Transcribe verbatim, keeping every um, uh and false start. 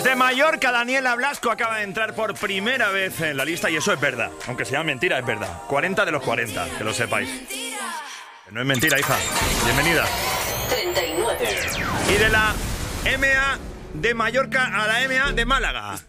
Desde Mallorca, Daniela Blasco acaba de entrar por primera vez en la lista y eso es verdad. Aunque sea mentira, es verdad. cuarenta de los cuarenta, que lo sepáis. Que no es mentira, hija. Bienvenida. treinta y nueve. Y de la M A de Mallorca a la M A de Málaga.